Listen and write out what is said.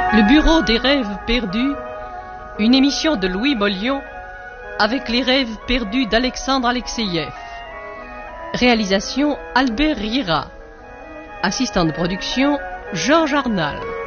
Le Bureau des rêves perdus, une émission de Louis Mollion avec les rêves perdus d'Alexandre Alexeïev. Réalisation Albert Riera. Assistant de production Georges Arnal.